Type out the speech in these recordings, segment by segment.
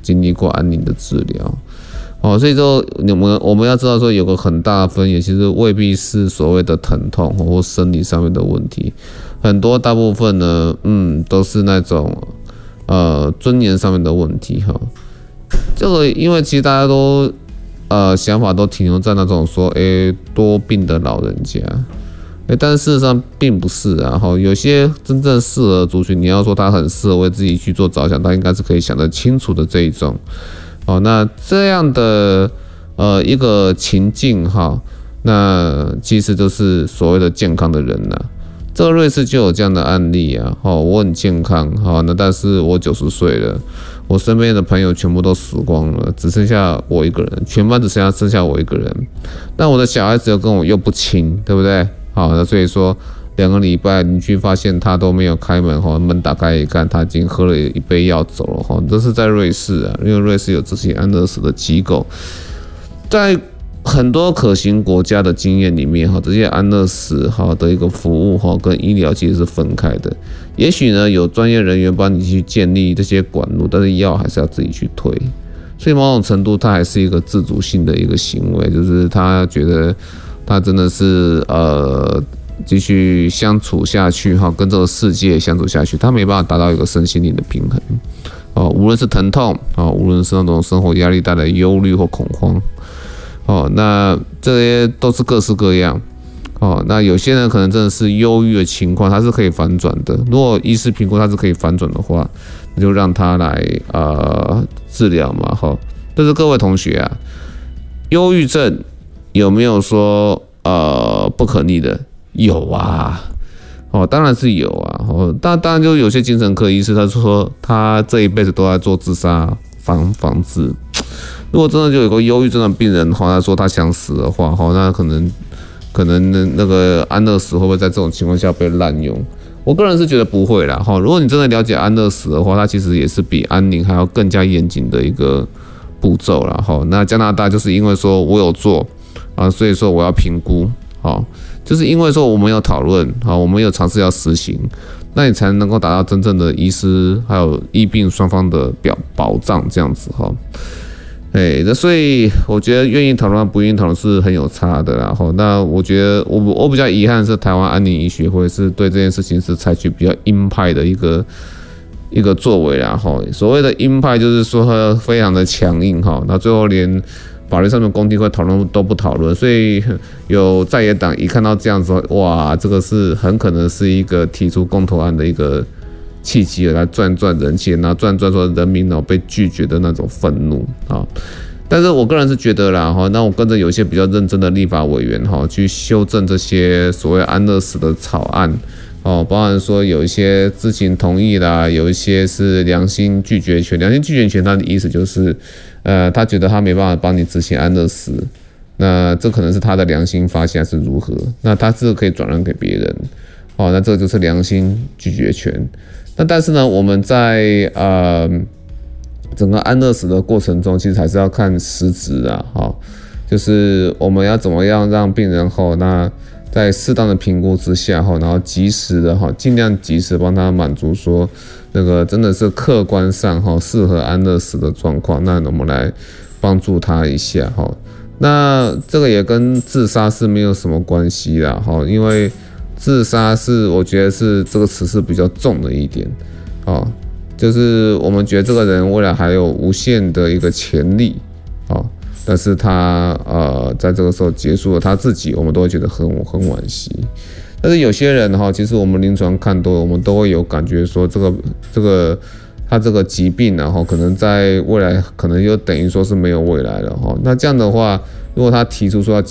经历过安宁的治疗。所以说我们要知道说有个很大的分野，其实未必是所谓的疼痛或生理上面的问题，大部分呢，都是那种尊严上面的问题哈。这个因为其实大家都想法都停留在那种说多病的老人家，但是事实上并不是啊。有些真正适合族群，你要说他很适合为自己去做着想，他应该是可以想得清楚的这一种。那这样的一个情境哈，那其实就是所谓的健康的人啦。这个瑞士就有这样的案例啊，我很健康，那但是我90岁了，我身边的朋友全部都死光了，只剩下我一个人，全班只剩下我一个人。但我的小孩子又跟我又不亲，对不对？那所以说2个礼拜邻居发现他都没有开门，门打开一看，他已经喝了一杯药走了。这是在瑞士啊，因为瑞士有这些安乐死的机构，在很多可行国家的经验里面，这些安乐死的一个服务跟医疗其实是分开的。也许呢有专业人员帮你去建立这些管路，但是药还是要自己去推。所以某种程度它还是一个自主性的一个行为，就是他觉得他真的是继续相处下去跟这个世界相处下去，他没办法达到一个身心灵的平衡无论是疼痛无论是那种生活压力带来的忧虑或恐慌那这些都是各式各样那有些人可能真的是忧郁的情况，它是可以反转的。如果医师评估它是可以反转的话，那就让他来治疗嘛但是各位同学啊，忧郁症有没有说不可逆的？有啊，当然是有啊，当然就有些精神科医师他说他这一辈子都在做自杀防治。如果真的就有个忧郁症的病人他说他想死的话那可能那个安乐死会不会在这种情况下被滥用？我个人是觉得不会啦如果你真的了解安乐死的话，它其实也是比安宁还要更加严谨的一个步骤啦那加拿大就是因为说我有做所以说我要评估就是因为说我们有讨论我们有尝试要实行，那你才能够达到真正的医师还有医病双方的保障这样子那所以我觉得愿意讨论不愿意讨论是很有差的啦那我觉得我比较遗憾的是台湾安宁医学会是对这件事情是采取比较鹰派的一个作为啦所谓的鹰派就是说非常的强硬那最后连法律上面公听会讨论都不讨论，所以有在野党一看到这样子，哇，这个是很可能是一个提出公投案的一个契机，来赚人气，然后赚说人民被拒绝的那种愤怒但是我个人是觉得啦那我跟着有一些比较认真的立法委员去修正这些所谓安乐死的草案包含说有一些知情同意啦，有一些是良心拒绝权。良心拒绝权它的意思就是他觉得他没办法帮你执行安乐死，那这可能是他的良心发现是如何，那他这个可以转让给别人那这个就是良心拒绝权。那但是呢我们在整个安乐死的过程中，其实还是要看实质就是我们要怎么样让病人那在适当的评估之下然后及时的尽量及时帮他满足说那个真的是客观上适合安乐死的状况，那我们来帮助他一下那这个也跟自杀是没有什么关系啦因为自杀是我觉得是这个词是比较重的一点就是我们觉得这个人未来还有无限的一个潜力但是他在这个时候结束了他自己，我们都会觉得很惋惜。但是有些人其实我们临床看多了，我们都会有感觉说他这个疾病可能在未来可能又等于说是没有未来了那这样的话，如果他提出说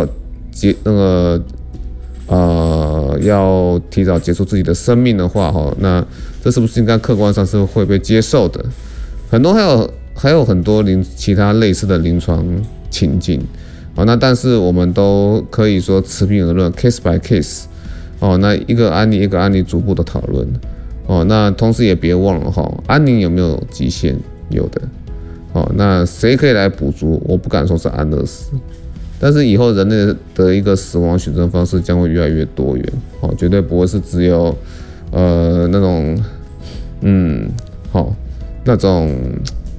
要提早结束自己的生命的话那这是不是应该客观上是会被接受的？还有很多其他类似的临床情境那但是我们都可以说持平而论 case by case 那一个案例逐步的讨论那同时也别忘了安宁有没有极限？有的那谁可以来补足？我不敢说是安乐死，但是以后人类的一个死亡选择方式将会越来越多元绝对不会是只有那种那种